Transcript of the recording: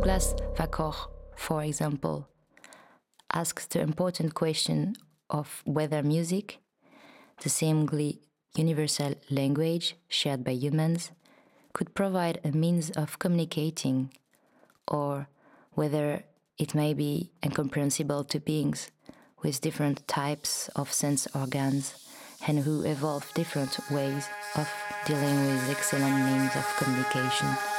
Douglas Vakoch, for example, asks the important question of whether music, the seemingly universal language shared by humans, could provide a means of communicating, or whether it may be incomprehensible to beings with different types of sense organs and who evolve different ways of dealing with excellent means of communication.